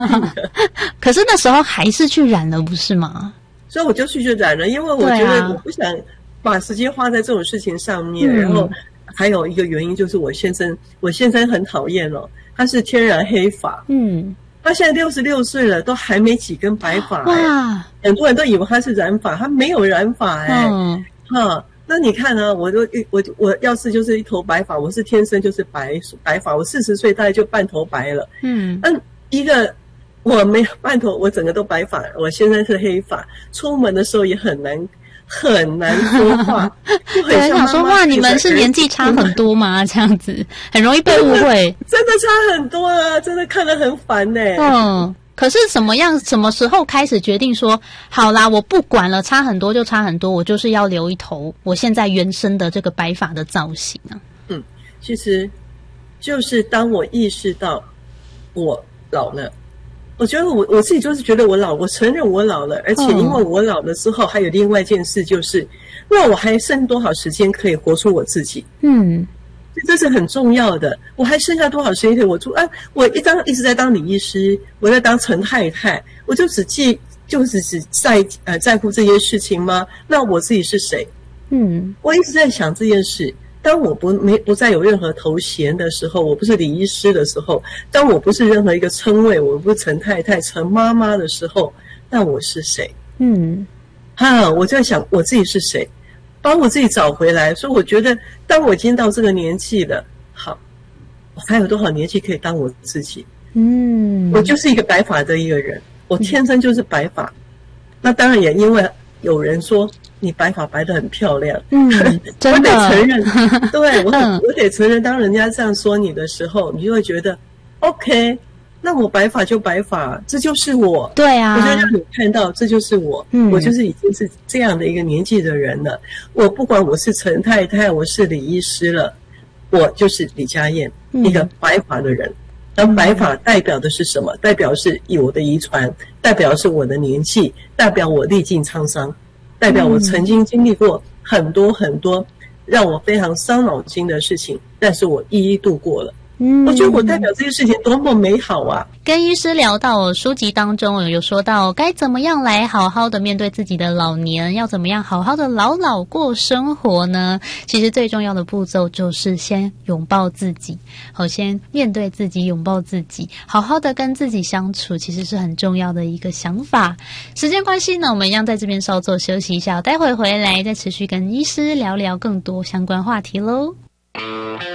可是那时候还是去染了，不是吗？ 所以我就去染了，因为我觉得我不想把时间花在这种事情上面。然后还有一个原因就是我先生很讨厌哦，他是天然黑发，他现在66岁了，都还没几根白发哇！很多人都以为他是染发，他没有染发那你看啊，我要是就是一头白发，我是天生就是白发，我40岁大概就半头白了。一个我没有半头，我整个都白发，我现在是黑发，出门的时候也很难说话。 对，想说哇，你们是年纪差很多吗？这样子很容易被误会。 真的差很多啊，真的看得很烦欸。 可是什么时候开始决定说好啦，我不管了，差很多就差很多，我就是要留一头我现在原生的这个白发的造型啊？ 其实就是当我意识到我老了，我觉得我自己就是觉得我老，我承认我老了，而且因为我老了之后，还有另外一件事就是，那我还剩多少时间可以活出我自己？这是很重要的。我还剩下多少时间可以活出？我一直在当李医师，我在当陈太太，我就只在乎这件事情吗？那我自己是谁？我一直在想这件事。当我不再有任何头衔的时候，我不是李医师的时候，当我不是任何一个称谓，我不是陈太太、陈妈妈的时候，那我是谁？我在想我自己是谁，把我自己找回来。所以我觉得，当我已经到这个年纪了，好，我还有多少年纪可以当我自己？我就是一个白发的一个人，我天生就是白发。那当然也因为有人说你白发白得很漂亮， 真的， 我得承认，对，我得承认，当人家这样说你的时候，你就会觉得 OK， 那我白发就白发，这就是我。 对啊， 我就让你看到这就是我，我就是已经是这样的一个年纪的人了。我不管我是陈太太，我是李医师了，我就是李佳燕，一个白发的人。而白发代表的是什么？代表是我的遗传，代表是我的年纪，代表我历尽沧桑，代表我曾经经历过很多很多让我非常伤脑筋的事情，但是我一一度过了。我觉得我代表这些事情多么美好啊！ 跟医师聊到书籍当中有说到该怎么样来好好的面对自己的老年，要怎么样好好的老过生活呢？其实最重要的步骤就是先拥抱自己，先面对自己，拥抱自己，好好的跟自己相处，其实是很重要的一个想法。时间关系呢，我们一样在这边稍作休息一下，待会回来再持续跟医师聊聊更多相关话题咯。